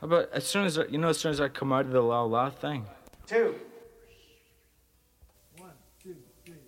about as soon as as soon as I come out of the la la thing? 2. 1, 2, 3.